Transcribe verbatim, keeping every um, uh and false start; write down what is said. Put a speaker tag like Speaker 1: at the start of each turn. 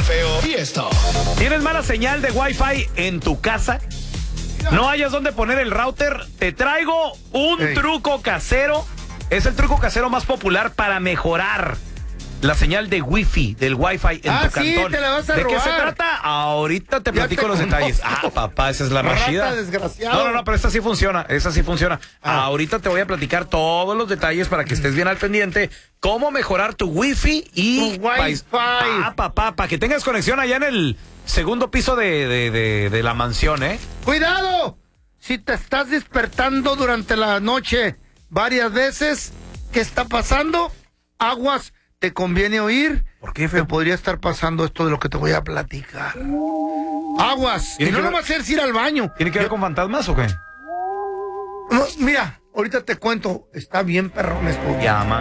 Speaker 1: feo y esto.
Speaker 2: ¿Tienes mala señal de Wi-Fi en tu casa? ¿No hayas dónde poner el router? Te traigo un
Speaker 3: Ey.
Speaker 2: truco casero. Es el truco casero más popular para mejorar la señal de Wi-Fi, del Wi-Fi en
Speaker 3: Ah,
Speaker 2: tu
Speaker 3: sí,
Speaker 2: cantón.
Speaker 3: te la vas a
Speaker 2: ¿De qué
Speaker 3: robar.
Speaker 2: se trata? Ahorita te
Speaker 3: Ya
Speaker 2: platico
Speaker 3: te
Speaker 2: los
Speaker 3: conozco.
Speaker 2: detalles. Ah, papá, esa es la
Speaker 3: Rata
Speaker 2: rachida.
Speaker 3: desgraciado.
Speaker 2: No, no, no, pero esta sí funciona, esa sí funciona.
Speaker 3: Ah.
Speaker 2: Ahorita te voy a platicar todos los detalles para que estés bien al pendiente. Cómo mejorar tu Wi-Fi y...
Speaker 3: Tu Wi-Fi.
Speaker 2: Ah, papá, para que tengas conexión allá en el segundo piso de, de, de, de la mansión, ¿eh?
Speaker 3: ¡Cuidado! Si te estás despertando durante la noche varias veces, ¿qué está pasando? Aguas, te conviene oír.
Speaker 2: ¿Por qué,
Speaker 3: Te
Speaker 2: feo?
Speaker 3: podría estar pasando esto de lo que te voy a platicar. Aguas. Y
Speaker 2: ¿Tiene
Speaker 3: no
Speaker 2: que
Speaker 3: lo
Speaker 2: ver-
Speaker 3: vas a hacer ir al baño.
Speaker 2: ¿Tiene que ver con fantasmas o qué?
Speaker 3: No, mira, ahorita te cuento. Está bien perrón esto.
Speaker 2: Llama.